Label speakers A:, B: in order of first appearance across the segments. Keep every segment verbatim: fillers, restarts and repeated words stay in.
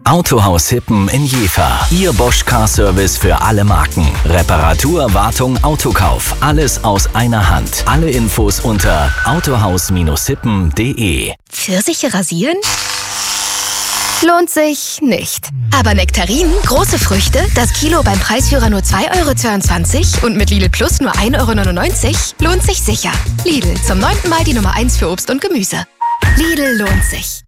A: Autohaus Hippen in Jever. Ihr Bosch Car Service für alle Marken. Reparatur, Wartung, Autokauf. Alles aus einer Hand. Alle Infos unter autohaus Bindestrich hippen punkt de.
B: Pfirsiche rasieren? Lohnt sich nicht. Aber Nektarinen, große Früchte, das Kilo beim Preisführer nur zwei Euro zweiundzwanzig und mit Lidl Plus nur ein Euro neunundneunzig, lohnt sich sicher. Lidl, zum neunten Mal die Nummer eins für Obst und Gemüse. Lidl lohnt sich.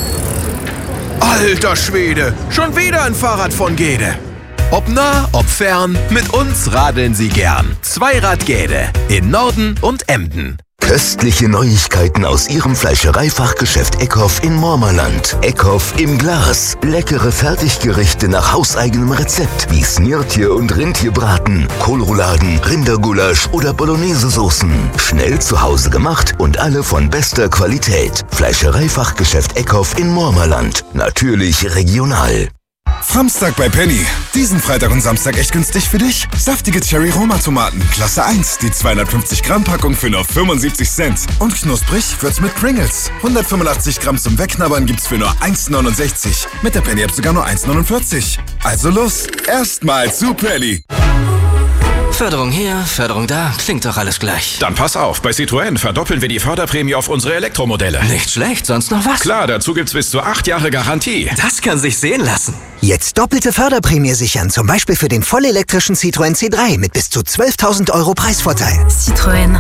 C: Alter Schwede, schon wieder ein Fahrrad von Gede. Ob nah, ob fern, mit uns radeln Sie gern. Zweirad Gede, in Norden und Emden.
D: Köstliche Neuigkeiten aus Ihrem Fleischereifachgeschäft Eckhoff in Mormerland. Eckhoff im Glas. Leckere Fertiggerichte nach hauseigenem Rezept wie Snirtje und Rindtierbraten, Kohlrouladen, Rindergulasch oder Bolognese-Soßen. Schnell zu Hause gemacht und alle von bester Qualität. Fleischereifachgeschäft Eckhoff in Mormerland. Natürlich regional.
E: Samstag bei Penny. Diesen Freitag und Samstag echt günstig für dich. Saftige Cherry-Roma-Tomaten, Klasse eins, die zweihundertfünfzig Gramm Packung für nur fünfundsiebzig Cent. Und knusprig wird's mit Pringles. hundertfünfundachtzig Gramm zum Wegknabbern gibt's für nur eins neunundsechzig. Mit der Penny-App sogar nur eins neunundvierzig. Also los, erstmal zu Penny.
F: Förderung hier, Förderung da, klingt doch alles gleich.
G: Dann pass auf, bei Citroën verdoppeln wir die Förderprämie auf unsere Elektromodelle.
F: Nicht schlecht, sonst noch was?
G: Klar, dazu gibt's bis zu acht Jahre Garantie.
F: Das kann sich sehen lassen.
H: Jetzt doppelte Förderprämie sichern, zum Beispiel für den vollelektrischen Citroën C drei mit bis zu zwölftausend Euro Preisvorteil.
B: Citroën.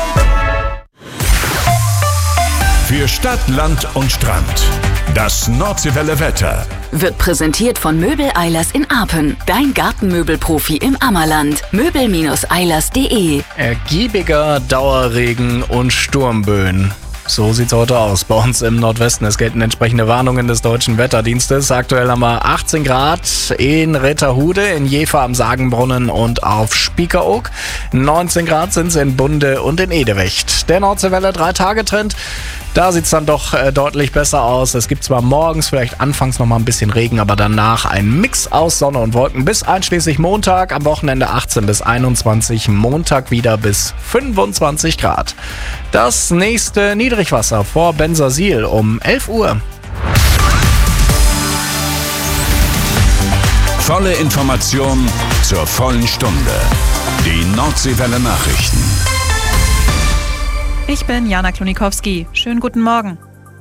I: Für Stadt, Land und Strand. Das Nordseewelle Wetter.
J: Wird präsentiert von Möbel Eilers in Apen. Dein Gartenmöbelprofi im Ammerland. Möbel Eilers punkt de.
K: Ergiebiger Dauerregen und Sturmböen. So sieht's heute aus. Bei uns im Nordwesten. Es gelten entsprechende Warnungen des Deutschen Wetterdienstes. Aktuell haben wir achtzehn Grad in Ritterhude, in Jever am Sagenbrunnen und auf Spiekeroog. neunzehn Grad sind es in Bunde und in Edewecht. Der Nordseewelle drei-Tage-Trend. Da sieht's dann doch äh, deutlich besser aus. Es gibt zwar morgens vielleicht anfangs noch mal ein bisschen Regen, aber danach ein Mix aus Sonne und Wolken bis einschließlich Montag. Am Wochenende achtzehn bis einundzwanzig, Montag wieder bis fünfundzwanzig Grad. Das nächste Niedrigwasser vor Bensersiel um elf Uhr.
I: Volle Information zur vollen Stunde. Die Nordseewelle Nachrichten.
L: Ich bin Jana Klonikowski. Schönen guten Morgen.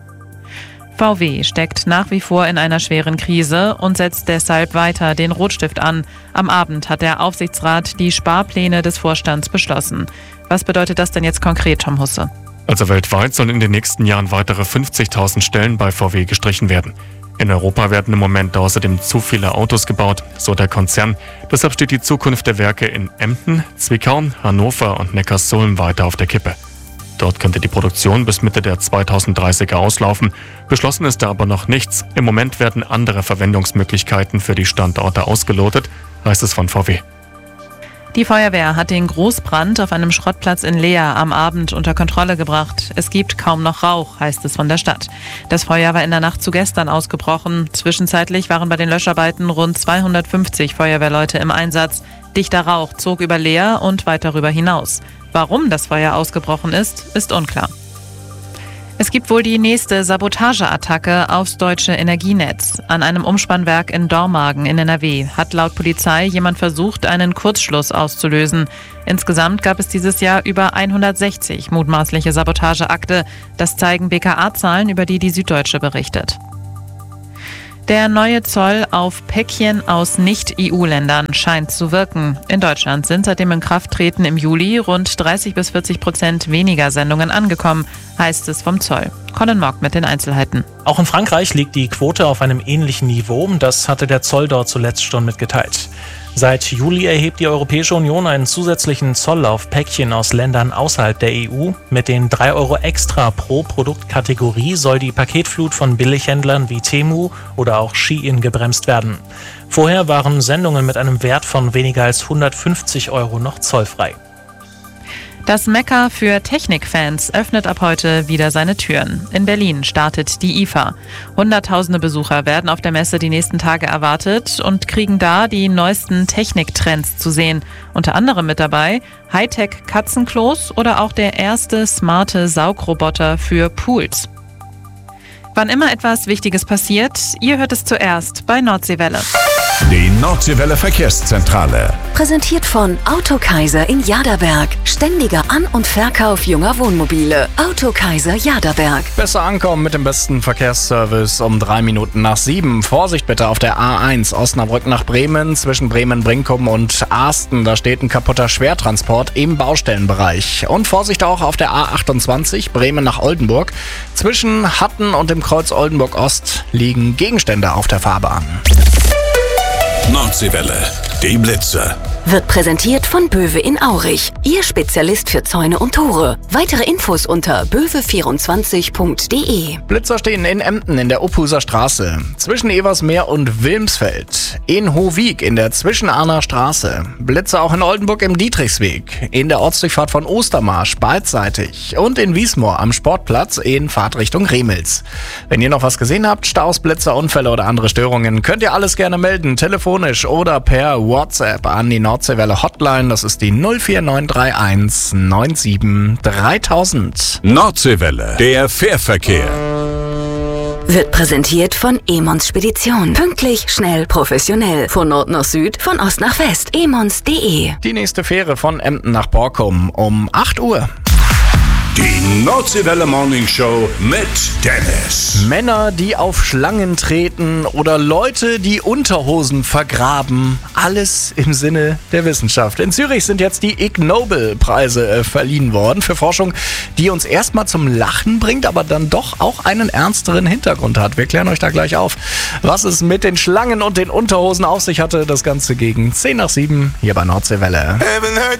L: V W steckt nach wie vor in einer schweren Krise und setzt deshalb weiter den Rotstift an. Am Abend hat der Aufsichtsrat die Sparpläne des Vorstands beschlossen. Was bedeutet das denn jetzt konkret, Tom Husse?
M: Also weltweit sollen in den nächsten Jahren weitere fünfzigtausend Stellen bei V W gestrichen werden. In Europa werden im Moment außerdem zu viele Autos gebaut, so der Konzern. Deshalb steht die Zukunft der Werke in Emden, Zwickau, Hannover und Neckarsulm weiter auf der Kippe. Dort könnte die Produktion bis Mitte der zweitausenddreißiger auslaufen. Beschlossen ist da aber noch nichts. Im Moment werden andere Verwendungsmöglichkeiten für die Standorte ausgelotet, heißt es von V W.
L: Die Feuerwehr hat den Großbrand auf einem Schrottplatz in Leer am Abend unter Kontrolle gebracht. Es gibt kaum noch Rauch, heißt es von der Stadt. Das Feuer war in der Nacht zu gestern ausgebrochen. Zwischenzeitlich waren bei den Löscharbeiten rund zweihundertfünfzig Feuerwehrleute im Einsatz. Dichter Rauch zog über Leer und weit darüber hinaus. Warum das Feuer ausgebrochen ist, ist unklar. Es gibt wohl die nächste Sabotageattacke aufs deutsche Energienetz. An einem Umspannwerk in Dormagen in N R W hat laut Polizei jemand versucht, einen Kurzschluss auszulösen. Insgesamt gab es dieses Jahr über hundertsechzig mutmaßliche Sabotageakte. Das zeigen B K A-Zahlen, über die die Süddeutsche berichtet. Der neue Zoll auf Päckchen aus Nicht-E U-Ländern scheint zu wirken. In Deutschland sind seit dem Inkrafttreten im Juli rund dreißig bis vierzig Prozent weniger Sendungen angekommen, heißt es vom Zoll. Colin Mock mit den Einzelheiten.
N: Auch in Frankreich liegt die Quote auf einem ähnlichen Niveau. Das hatte der Zoll dort zuletzt schon mitgeteilt. Seit Juli erhebt die Europäische Union einen zusätzlichen Zoll auf Päckchen aus Ländern außerhalb der E U. Mit den drei Euro extra pro Produktkategorie soll die Paketflut von Billighändlern wie Temu oder auch Shein gebremst werden. Vorher waren Sendungen mit einem Wert von weniger als hundertfünfzig Euro noch zollfrei.
L: Das Mekka für Technikfans öffnet ab heute wieder seine Türen. In Berlin startet die I F A. Hunderttausende Besucher werden auf der Messe die nächsten Tage erwartet und kriegen da die neuesten Techniktrends zu sehen. Unter anderem mit dabei Hightech-Katzenklos oder auch der erste smarte Saugroboter für Pools. Wann immer etwas Wichtiges passiert, ihr hört es zuerst bei Nordseewelle.
I: Die Nordseewelle Verkehrszentrale.
J: Präsentiert von Autokaiser in Jaderberg. Ständiger An- und Verkauf junger Wohnmobile. Autokaiser Jaderberg.
K: Besser ankommen mit dem besten Verkehrsservice um drei Minuten nach sieben. Vorsicht bitte auf der A eins Osnabrück nach Bremen zwischen Bremen-Brinkum und Arsten. Da steht ein kaputter Schwertransport im Baustellenbereich. Und Vorsicht auch auf der A achtundzwanzig Bremen nach Oldenburg. Zwischen Hatten und dem Kreuz Oldenburg Ost liegen Gegenstände auf der Fahrbahn.
I: Nordseewelle, die Blitze.
J: Wird präsentiert von Böwe in Aurich. Ihr Spezialist für Zäune und Tore. Weitere Infos unter böwe vierundzwanzig punkt de.
K: Blitzer stehen in Emden in der Uphuser Straße. Zwischen Eversmeer und Wilmsfeld. In Hohwig in der Zwischenahner Straße. Blitzer auch in Oldenburg im Dietrichsweg. In der Ortsdurchfahrt von Ostermarsch beidseitig. Und in Wiesmoor am Sportplatz in Fahrtrichtung Remels. Wenn ihr noch was gesehen habt, Staus, Blitzer, Unfälle oder andere Störungen, könnt ihr alles gerne melden. Telefonisch oder per WhatsApp an die Nordseewelle Hotline, das ist die null vier neun drei eins neun sieben dreitausend.
I: Nordseewelle, der Fährverkehr.
J: Wird präsentiert von Emons Spedition. Pünktlich, schnell, professionell. Von Nord nach Süd, von Ost nach West. emons punkt de.
K: Die nächste Fähre von Emden nach Borkum um acht Uhr.
I: Die Nordseewelle Morning Show mit Dennis.
K: Männer, die auf Schlangen treten oder Leute, die Unterhosen vergraben. Alles im Sinne der Wissenschaft. In Zürich sind jetzt die Ig Nobel-Preise äh, verliehen worden für Forschung, die uns erstmal zum Lachen bringt, aber dann doch auch einen ernsteren Hintergrund hat. Wir klären euch da gleich auf, was es mit den Schlangen und den Unterhosen auf sich hatte. Das Ganze gegen zehn nach sieben hier bei Nordseewelle.